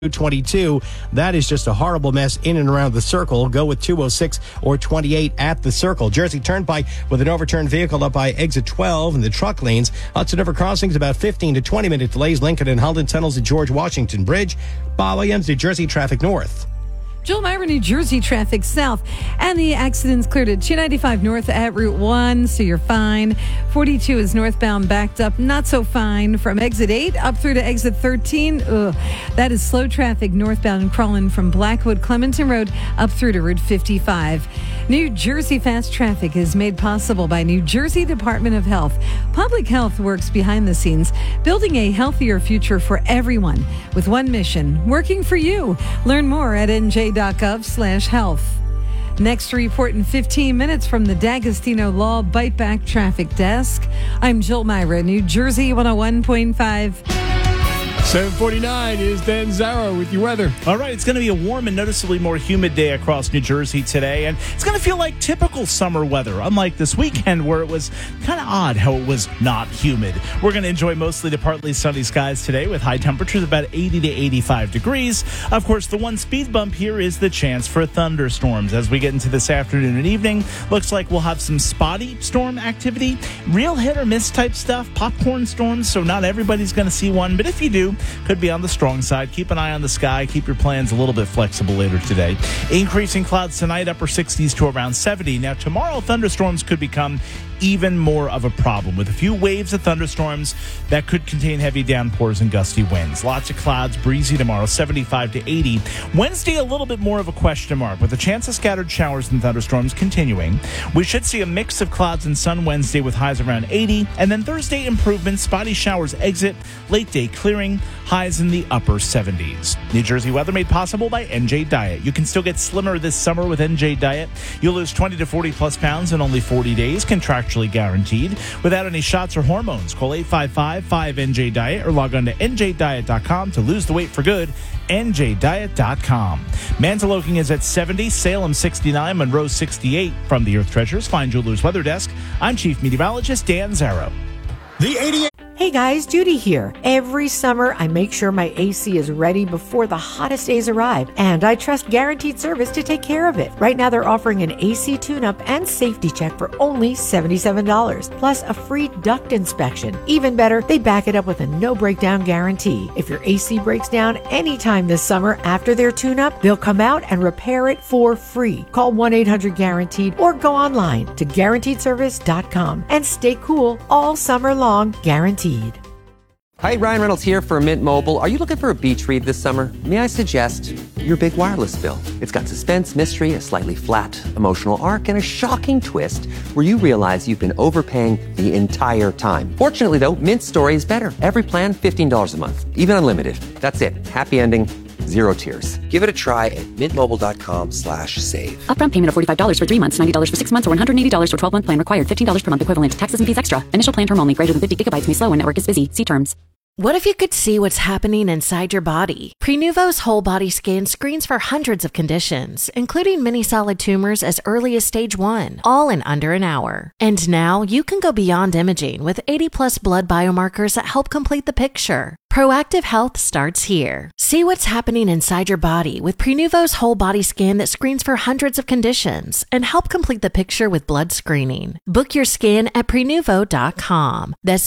22. That is just a horrible mess in and around the circle. Go with 206 or 28 at the circle. Jersey Turnpike with an overturned vehicle up by exit 12 in the truck lanes. Hudson River Crossings about 15 to 20 minute delays. Lincoln and Holden tunnels at George Washington Bridge. Bob Williams, New Jersey traffic north. Joel Myra, New Jersey traffic south. And the accident's cleared at 295 north at Route 1, so you're fine. 42 is northbound backed up, not so fine. From exit 8 up through to exit 13. That is slow traffic northbound crawling from Blackwood Clementon Road up through to Route 55. New Jersey fast traffic is made possible by New Jersey Department of Health. Public health works behind the scenes, building a healthier future for everyone with one mission, working for you. Learn more at nj.gov/health. Next report in 15 minutes from the D'Agostino Law Bite Back Traffic Desk. I'm Jill Myra, New Jersey 101.5. 7:49 is Dan Zarrow with your weather. All right, it's going to be a warm and noticeably more humid day across New Jersey today, and it's going to feel like typical summer weather, unlike this weekend where it was kind of odd how it was not humid. We're going to enjoy mostly to partly sunny skies today with high temperatures about 80 to 85 degrees. Of course, the one speed bump here is the chance for thunderstorms. As we get into this afternoon and evening, looks like we'll have some spotty storm activity, real hit or miss type stuff, popcorn storms, so not everybody's going to see one, but if you do, could be on the strong side. Keep an eye on the sky. Keep your plans a little bit flexible later today. Increasing clouds tonight, upper 60s to around 70. Now, tomorrow, thunderstorms could become even more of a problem with a few waves of thunderstorms that could contain heavy downpours and gusty winds. Lots of clouds, breezy tomorrow, 75 to 80. Wednesday, a little bit more of a question mark with a chance of scattered showers and thunderstorms continuing. We should see a mix of clouds and sun Wednesday with highs around 80. And then Thursday, improvement, spotty showers exit, late day clearing, highs in the upper 70s. New Jersey weather made possible by NJ Diet. You can still get slimmer this summer with NJ Diet. You'll lose 20 to 40 plus pounds in only 40 days, contractually guaranteed, without any shots or hormones. Call 855-5NJ-DIET or log on to njdiet.com to lose the weight for good. njdiet.com. Mantaloking is at 70, Salem 69, Monroe 68. From the Earth Treasures Fine Jewelers Weather Desk, I'm Chief Meteorologist Dan Zarrow. The 88. Hey guys, Judy here. Every summer, I make sure my AC is ready before the hottest days arrive, and I trust Guaranteed Service to take care of it. Right now, they're offering an AC tune-up and safety check for only $77, plus a free duct inspection. Even better, they back it up with a no-breakdown guarantee. If your AC breaks down anytime this summer after their tune-up, they'll come out and repair it for free. Call 1-800-GUARANTEED or go online to GuaranteedService.com and stay cool all summer long, guaranteed. Hi, Ryan Reynolds here for Mint Mobile. Are you looking for a beach read this summer? May I suggest your big wireless bill? It's got suspense, mystery, a slightly flat, emotional arc, and a shocking twist where you realize you've been overpaying the entire time. Fortunately, though, Mint's story is better. Every plan, $15 a month. Even unlimited. That's it. Happy ending. Zero tears. Give it a try at mintmobile.com/save. Upfront payment of $45 for 3 months, $90 for 6 months, or $180 for 12-month plan required. $15 per month equivalent. Taxes and fees extra. Initial plan term only. Greater than 50 gigabytes may slow when network is busy. See terms. What if you could see what's happening inside your body? Prenuvo's whole body scan screens for hundreds of conditions, including many solid tumors as early as stage 1, all in under an hour. And now you can go beyond imaging with 80+ blood biomarkers that help complete the picture. Proactive health starts here. See what's happening inside your body with Prenuvo's whole body scan that screens for hundreds of conditions and help complete the picture with blood screening. Book your scan at Prenuvo.com. That's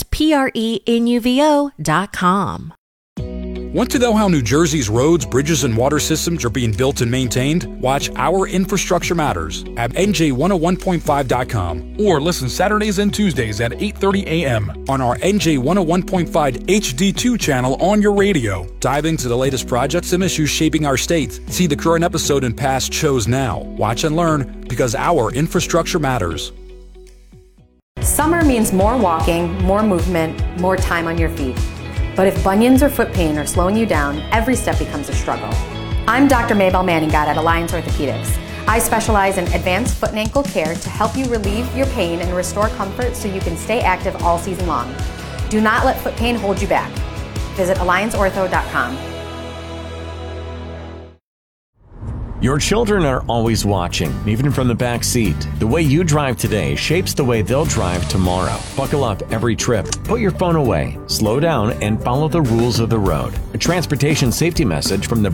Prenuvo.com. Want to know how New Jersey's roads, bridges, and water systems are being built and maintained? Watch Our Infrastructure Matters at NJ101.5.com or listen Saturdays and Tuesdays at 8:30 a.m. on our NJ101.5 HD2 channel on your radio. Dive into the latest projects and issues shaping our state. See the current episode and past shows now. Watch and learn because our infrastructure matters. Summer means more walking, more movement, more time on your feet. But if bunions or foot pain are slowing you down, every step becomes a struggle. I'm Dr. Maybelle Manningat at Alliance Orthopedics. I specialize in advanced foot and ankle care to help you relieve your pain and restore comfort so you can stay active all season long. Do not let foot pain hold you back. Visit AllianceOrtho.com. Your children are always watching, even from the back seat. The way you drive today shapes the way they'll drive tomorrow. Buckle up every trip. Put your phone away, slow down, and follow the rules of the road. A transportation safety message from the